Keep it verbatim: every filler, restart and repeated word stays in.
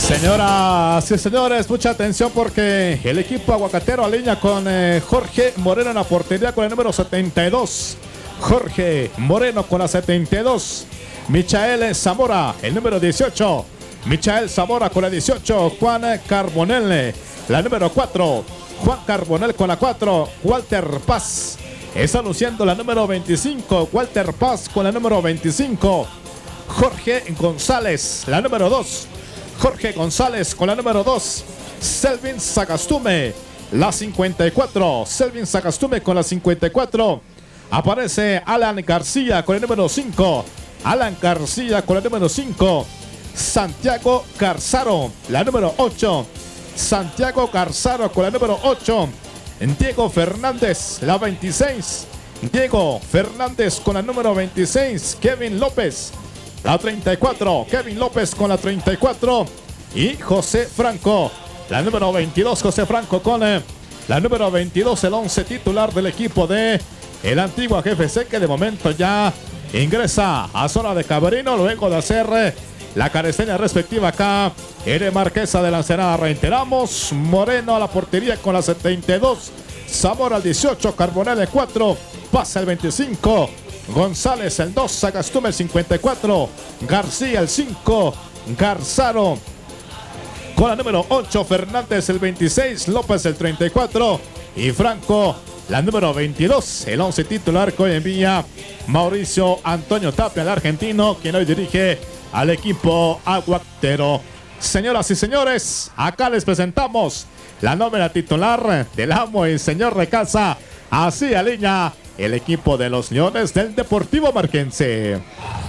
Señoras y señores, mucha atención porque el equipo aguacatero alinea con eh, Jorge Moreno en la portería con el número setenta y dos. Jorge Moreno con la setenta y dos. Michael Zamora, el número dieciocho. Michael Zamora con la dieciocho. Juan Carbonell, la número cuatro. Juan Carbonell con la cuatro. Walter Paz está luciendo la número veinticinco. Walter Paz con la número veinticinco. Jorge González, la número dos. Jorge González con la número dos. Selvin Sagastume, la cincuenta y cuatro. Selvin Sagastume con la cincuenta y cuatro. Aparece Alan García con el número cinco. Alan García con el número cinco. Santiago Garzaro, la número ocho. Santiago Garzaro con la número ocho. Diego Fernández, la veintiséis. Diego Fernández con la número veintiséis. Kevin López, la treinta y cuatro. Kevin López con la treinta y cuatro. Y José Franco, la número veintidós. José Franco con eh, la número veintidós, el once titular del equipo de el Antigua G F C, que de momento ya ingresa a zona de camerino luego de hacer eh, la caresteña respectiva acá en Marquesa de la Ensenada. Reiteramos, Moreno a la portería con la setenta y dos. Zamora al dieciocho. Carbonell el cuatro. Pasa el veinticinco. González el dos, Sagastume el cincuenta y cuatro, García el cinco, Garzaro con la número ocho, Fernández el veintiséis, López el treinta y cuatro y Franco la número veintidós. El once titular que hoy envía Mauricio Antonio Tapia, el argentino, quien hoy dirige al equipo aguacatero. Señoras y señores, acá les presentamos la nómina titular del amo y señor de casa. Así alinea el equipo de los Leones del Deportivo Marquense.